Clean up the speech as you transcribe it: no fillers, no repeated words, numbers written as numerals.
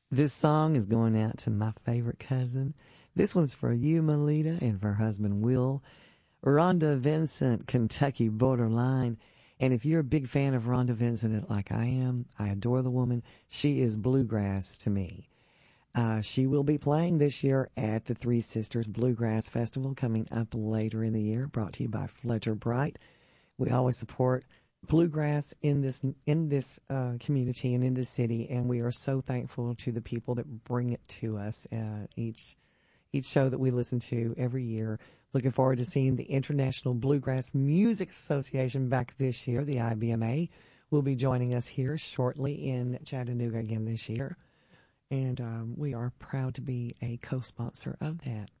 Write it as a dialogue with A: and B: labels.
A: This song is going out to my favorite cousin. This one's for you, Melita, and for her husband, Will. Rhonda Vincent, Kentucky Borderline. And if you're a big fan of Rhonda Vincent like I am, I adore the woman. She is bluegrass to me. She will be playing this year at the Three Sisters Bluegrass Festival coming up later in the year, brought to you by Fletcher Bright. We always support bluegrass in this community and in this city, and we are so thankful to the people that bring it to us each show that we listen to every year. Looking forward to seeing the International Bluegrass Music Association back this year. The IBMA will be joining us here shortly in Chattanooga again this year. And we are proud to be a co-sponsor of that.